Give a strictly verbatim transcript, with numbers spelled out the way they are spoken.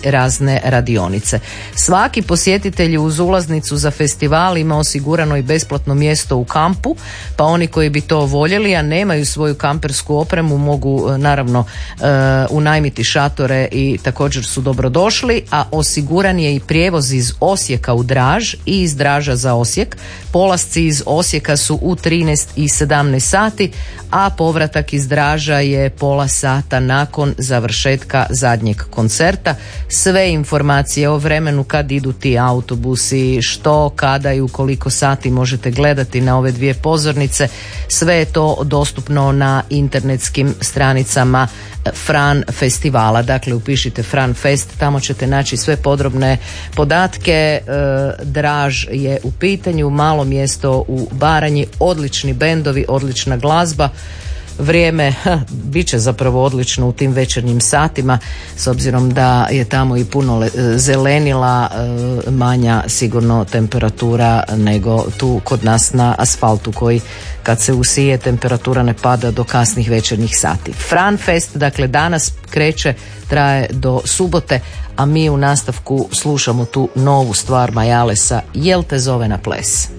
razne radionice. Svaki posjetitelj uz ulaznicu za festival ima osigurano i besplatno mjesto u kampu, pa oni koji bi to voljeli, a nemaju svoju kampersku opremu, mogu naravno uh, unajmiti šatore i također su dobrodošli, a osiguran je i prijevoz iz Osijeka u Draž i iz Draža za Osijek. Polasci iz Osijeka su u trinaest i sedamnaest sati, a povratak iz Draža je pola sata nakon završetka zadnjeg koncerta. Sve informacije o vremenu kad idu ti autobusi, što, kada i u koliko sati možete gledati na ove dvije pozornice, sve je to dostupno na internetskim stranicama Fran festivala. Dakle, upišite Fran Fest, tamo ćete naći sve podrobne podatke. E, Draž je u pitanju, malo mjesto u Baranji, odlični bendovi, odlična glazba. Vrijeme bit će zapravo odlično u tim večernjim satima, s obzirom da je tamo i puno zelenila, manja sigurno temperatura nego tu kod nas na asfaltu, koji kad se usije temperatura ne pada do kasnih večernjih sati. Fran Fest, dakle, danas kreće, traje do subote, a mi u nastavku slušamo tu novu stvar Majalesa, Jel te zove na ples.